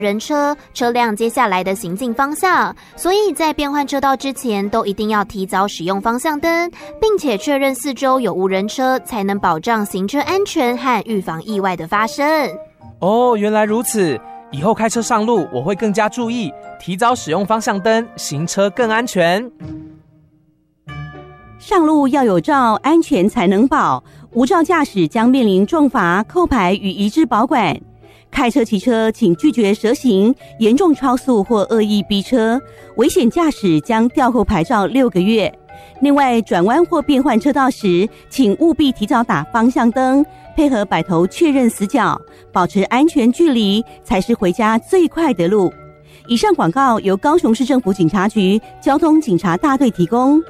人车辆接下来的行进方向，所以在变换车道之前都一定要提早使用方向灯，并且确认四周有无人车，才能保障行车安全和预防意外的发生。 哦，原来如此，以后开车上路我会更加注意，提早使用方向灯，行车更安全。 上路要有照，安全才能保，无照驾驶将面临重罚、扣牌与移置保管。开车骑车请拒绝蛇行，严重超速或恶意逼车，危险驾驶将吊扣牌照6个月。另外，转弯或变换车道时，请务必提早打方向灯，配合摆头确认死角，保持安全距离，才是回家最快的路。以上广告由高雄市政府警察局交通警察大队提供。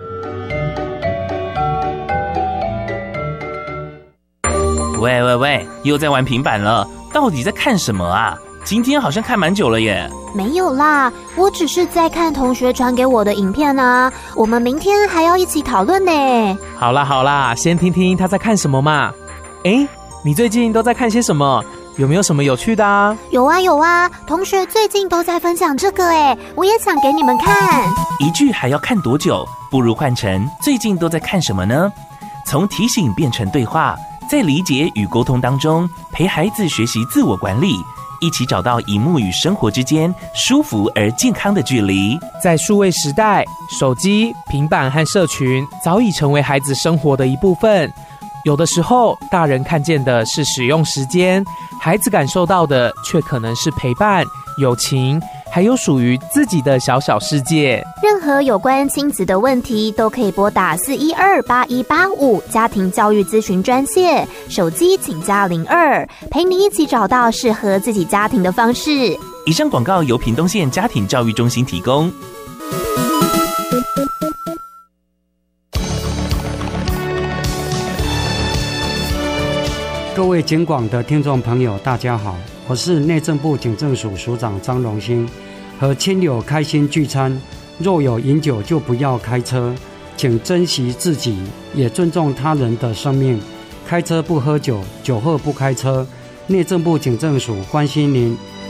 喂，又在玩平板了，到底在看什么啊？今天好像看蛮久了耶。 没有啦，我只是在看同学传给我的影片啊，我们明天还要一起讨论呢。 好啦，先听听他在看什么嘛。你最近都在看些什么？有没有什么有趣的啊？ 有啊，同学最近都在分享这个我也想给你们看。 一句还要看多久？不如换成最近都在看什么呢？从提醒变成对话，在理解与沟通当中，陪孩子学习自我管理，一起找到萤幕与生活之间舒服而健康的距离。 在数位时代，手机、平板和社群早已成为孩子生活的一部分。有的时候，大人看见的是使用时间，孩子感受到的却可能是陪伴、友情，还有属于自己的小小世界。 任何有关亲子的问题都可以拨打4128185家庭教育咨询专线，手机请加02，陪你一起找到适合自己家庭的方式。 以上广告由屏东县家庭教育中心提供。 各位警广的听众朋友大家好，我是内政部警政署署长张荣兴。和亲友开心聚餐，若有饮酒就不要开车，请珍惜自己，也尊重他人的生命。开车不喝酒，酒后不开车。内政部警政署关心您，